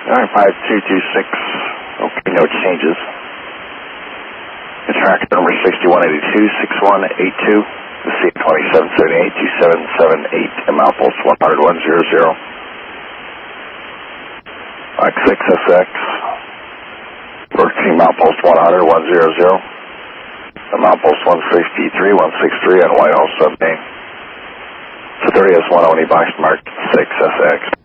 Alright, 5226. Okay, no changes. Track number 6182-6182. The C2778-2778. Mount Pulse 100-100. Mach 6 SX. Working Mount Pulse 100-100. Mount Pulse 163-163 on Whitehall Submain. So 30S1 Oni box marked 6 SX.